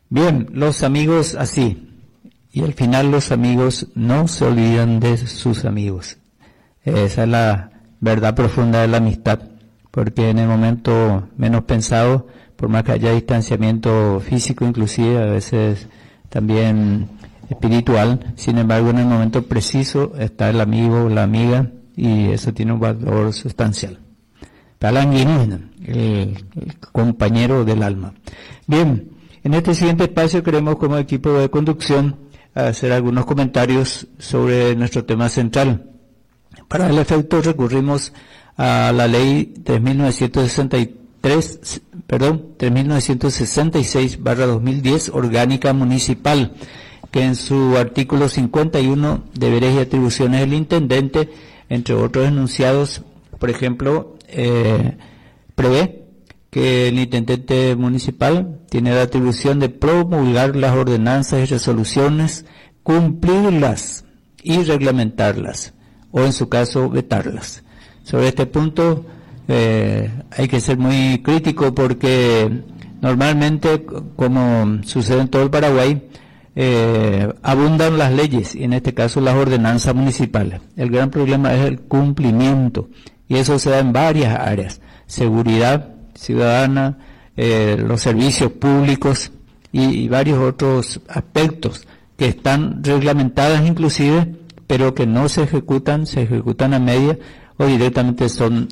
Bien, los amigos así. Y al final los amigos no se olvidan de sus amigos. Esa es la verdad profunda de la amistad. Porque en el momento menos pensado, por más que haya distanciamiento físico inclusive, a veces también espiritual, sin embargo en el momento preciso está el amigo o la amiga y eso tiene un valor sustancial. El compañero del alma. Bien, en este siguiente espacio queremos como equipo de conducción hacer algunos comentarios sobre nuestro tema central. Para el efecto recurrimos a la ley 3966/2010 orgánica municipal, que en su artículo 51, deberes y atribuciones del intendente, entre otros enunciados, por ejemplo, prevé que el intendente municipal tiene la atribución de promulgar las ordenanzas y resoluciones, cumplirlas y reglamentarlas, o en su caso vetarlas. Sobre este punto hay que ser muy crítico porque normalmente, como sucede en todo el Paraguay, abundan las leyes y en este caso las ordenanzas municipales. El gran problema es el cumplimiento y eso se da en varias áreas: seguridad ciudadana, los servicios públicos y varios otros aspectos que están reglamentadas inclusive, pero que no se ejecutan a media o directamente son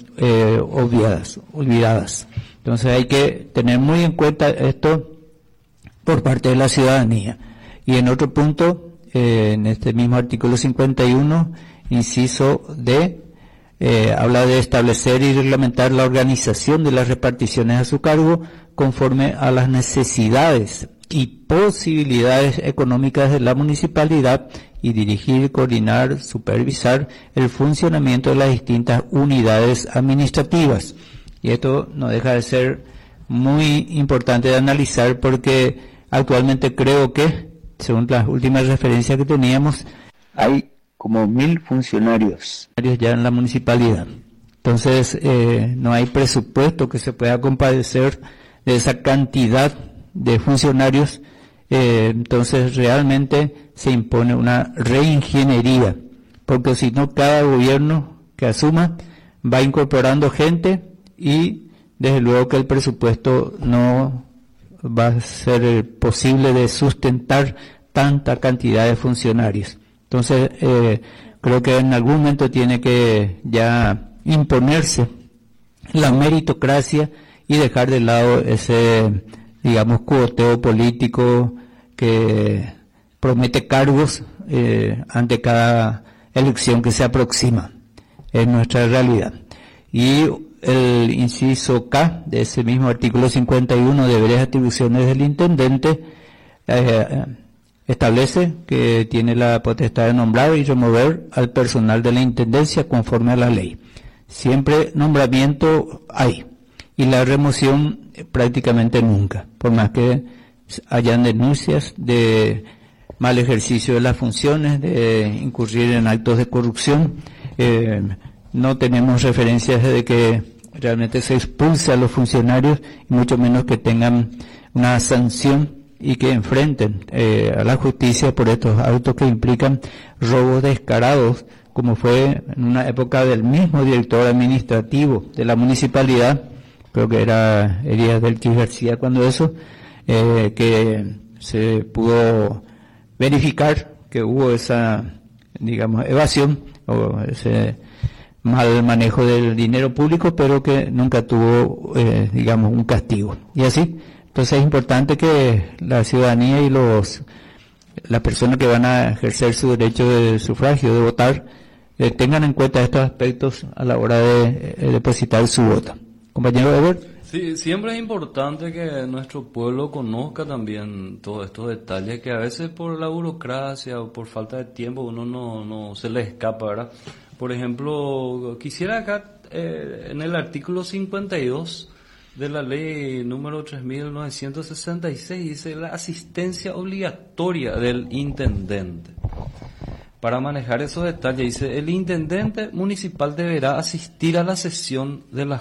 olvidadas. Entonces hay que tener muy en cuenta esto por parte de la ciudadanía. Y en otro punto, en este mismo artículo 51, inciso D, habla de establecer y reglamentar la organización de las reparticiones a su cargo conforme a las necesidades y posibilidades económicas de la municipalidad y dirigir, coordinar, supervisar el funcionamiento de las distintas unidades administrativas. Y esto no deja de ser muy importante de analizar porque actualmente creo que, según las últimas referencias que teníamos, hay como 1.000 funcionarios ya en la municipalidad. Entonces, no hay presupuesto que se pueda compadecer de esa cantidad de funcionarios. Entonces, realmente se impone una reingeniería, porque si no, cada gobierno que asuma va incorporando gente y desde luego que el presupuesto no va a ser posible de sustentar tanta cantidad de funcionarios. Entonces, creo que en algún momento tiene que ya imponerse la meritocracia y dejar de lado ese, digamos, cuoteo político que promete cargos ante cada elección que se aproxima. Es nuestra realidad. Y el inciso K de ese mismo artículo 51, deberes y atribuciones del intendente, establece que tiene la potestad de nombrar y remover al personal de la intendencia conforme a la ley. Siempre nombramiento hay y la remoción prácticamente nunca, por más que hayan denuncias de mal ejercicio de las funciones, de incurrir en actos de corrupción. No tenemos referencias de que realmente se expulse a los funcionarios, y mucho menos que tengan una sanción y que enfrenten a la justicia por estos actos que implican robos descarados, como fue en una época del mismo director administrativo de la municipalidad, creo que era Elías Delquis García cuando eso, que se pudo verificar que hubo esa, digamos, evasión o ese mal manejo del dinero público, pero que nunca tuvo, digamos, un castigo. Y así, entonces es importante que la ciudadanía y las personas que van a ejercer su derecho de sufragio, de votar, tengan en cuenta estos aspectos a la hora de depositar su voto. Compañero Edward. Sí, siempre es importante que nuestro pueblo conozca también todos estos detalles que a veces por la burocracia o por falta de tiempo uno no se le escapa, ¿verdad? Por ejemplo, quisiera acá en el artículo 52 de la ley número 3966 dice la asistencia obligatoria del intendente. Para manejar esos detalles dice, el intendente municipal deberá asistir a la sesión de la